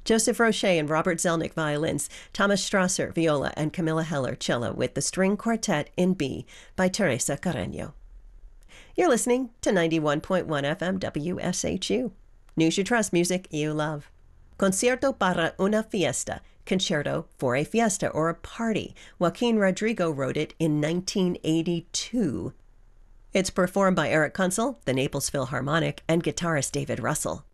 Joseph Roche and Robert Zelnick violins, Thomas Strasser viola, and Camilla Heller cello with the String Quartet in B by Teresa Carreño. You're listening to 91.1 FM WSHU. News you trust, music you love. Concierto para una fiesta, concerto for a fiesta or a party. Joaquin Rodrigo wrote it in 1982. It's performed by Eric Kunzel, the Naples Philharmonic, and guitarist David Russell.